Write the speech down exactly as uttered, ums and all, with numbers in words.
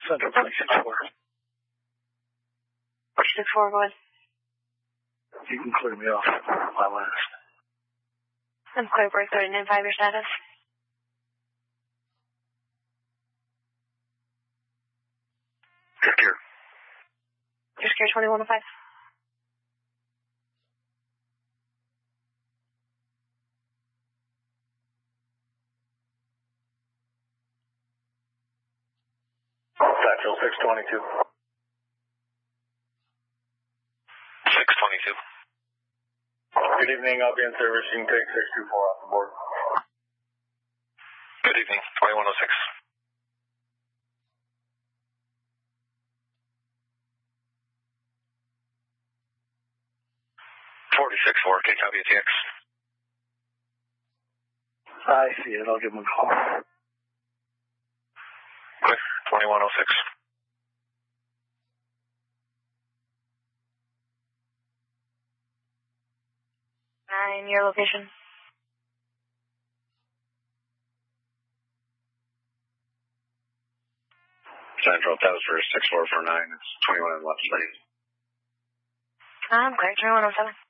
Central twenty-six four. twenty-six four, go ahead. You can clear me off my last. I'm clear break thirty nine five, your status. Drift gear. Drift gear twenty-one oh five. Central six twenty-two. six twenty-two. Good evening, I'll be in service. You can take six two four off the board. Good evening, twenty-one oh six. forty-six four, K W T X. I see it. I'll give him a call. Clear, twenty-one oh six. Nine, your location. Central, that was for six four four nine. It's twenty-one on the left side. I'm clear, twenty-one oh seven.